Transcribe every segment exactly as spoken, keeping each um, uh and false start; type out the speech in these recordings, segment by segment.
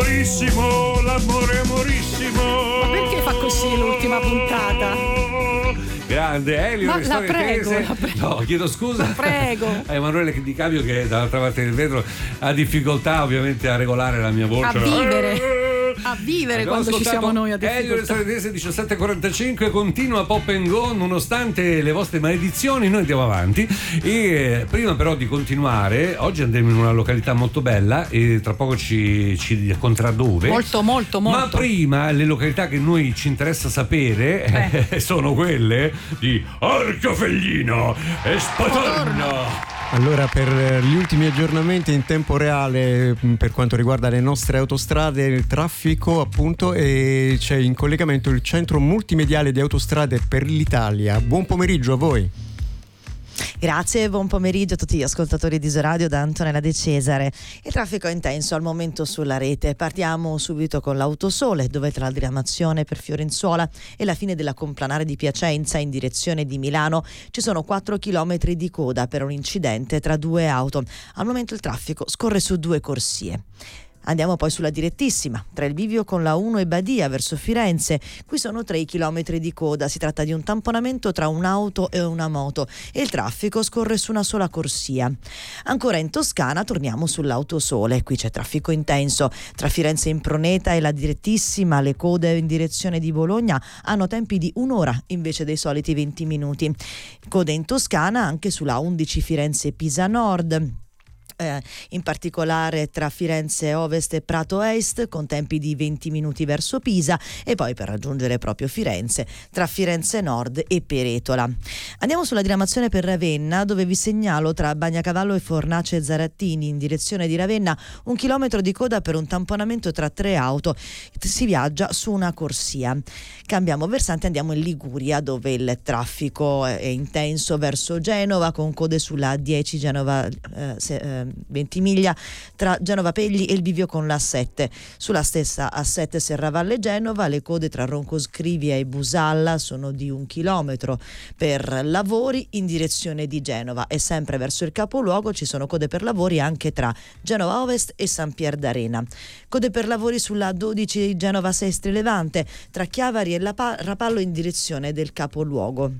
amorissimo, l'amore amorissimo. Ma perché fa così l'ultima puntata? Grande Elio, Ma le la storie prego, tese. la prego. No, chiedo scusa. La prego. A Emanuele Di Cavio, che dall'altra parte del vetro ha difficoltà ovviamente a regolare la mia voce. A vivere. A vivere Abbiamo quando ci siamo noi a Elio, le difficoltà. storie tese diciassette e quarantacinque, continua Pop and Go nonostante le vostre maledizioni. Noi andiamo avanti e prima però di continuare, oggi andremo in una località molto bella e tra poco ci, ci racconterà dove. Molto molto molto. Ma prima le località che noi ci interessa sapere eh. sono quelle di Arcafellino e Spatorno. Allora, per gli ultimi aggiornamenti in tempo reale per quanto riguarda le nostre autostrade, il traffico appunto, e c'è in collegamento il centro multimediale di Autostrade per l'Italia. Buon pomeriggio a voi. Grazie, buon pomeriggio a tutti gli ascoltatori di Isoradio da Antonella De Cesare. Il traffico è intenso al momento sulla rete. Partiamo subito con l'Autosole, dove tra la diramazione per Fiorenzuola e la fine della Complanare di Piacenza in direzione di Milano ci sono quattro chilometri di coda per un incidente tra due auto. Al momento il traffico scorre su due corsie. Andiamo poi sulla direttissima, tra il bivio con la uno e Badia verso Firenze. Qui sono tre chilometri di coda, si tratta di un tamponamento tra un'auto e una moto e il traffico scorre su una sola corsia. Ancora in Toscana torniamo sull'Autosole, qui c'è traffico intenso. Tra Firenze in Proneta e la direttissima le code in direzione di Bologna hanno tempi di un'ora invece dei soliti venti minuti. Code in Toscana anche sulla undici Firenze-Pisa Nord. Eh, in particolare tra Firenze Ovest e Prato Est con tempi di venti minuti verso Pisa e poi per raggiungere proprio Firenze tra Firenze Nord e Peretola. Andiamo sulla diramazione per Ravenna, dove vi segnalo tra Bagnacavallo e Fornace Zarattini in direzione di Ravenna un chilometro di coda per un tamponamento tra tre auto. Si viaggia su una corsia. Cambiamo versante, andiamo in Liguria, dove il traffico è intenso verso Genova con code sulla A dieci Genova eh, se, eh, Ventimiglia tra Genova Pegli e il bivio con l'A sette. Sulla stessa A sette Serravalle Genova le code tra Roncoscrivia e Busalla sono di un chilometro per lavori in direzione di Genova e sempre verso il capoluogo ci sono code per lavori anche tra Genova Ovest e San Pier d'Arena. Code per lavori sulla A dodici Genova Sestri Levante tra Chiavari e La Pa- Rapallo in direzione del capoluogo.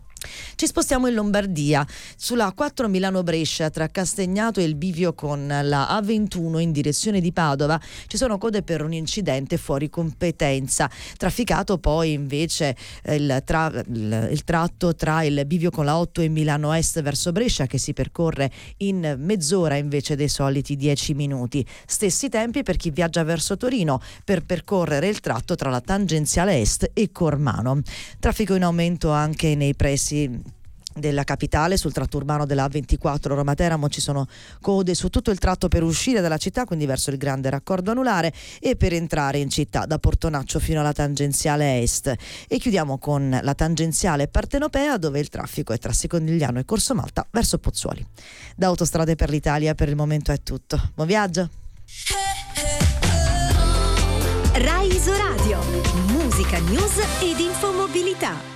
Ci spostiamo in Lombardia, sulla A quattro Milano-Brescia tra Castagnato e il bivio con la A ventuno in direzione di Padova ci sono code per un incidente fuori competenza. Trafficato poi invece il, tra, il, il tratto tra il bivio con la otto e Milano Est verso Brescia, che si percorre in mezz'ora invece dei soliti dieci minuti. Stessi tempi per chi viaggia verso Torino per percorrere il tratto tra la tangenziale Est e Cormano. Traffico in aumento anche nei pressi della capitale. Sul tratto urbano della A ventiquattro Roma-Teramo ci sono code su tutto il tratto per uscire dalla città, quindi verso il grande raccordo anulare, e per entrare in città da Portonaccio fino alla tangenziale est. E chiudiamo con la tangenziale partenopea, dove il traffico è tra Secondigliano e Corso Malta verso Pozzuoli. Da Autostrade per l'Italia per il momento è tutto. Buon viaggio. Rai Isoradio, musica, news ed infomobilità.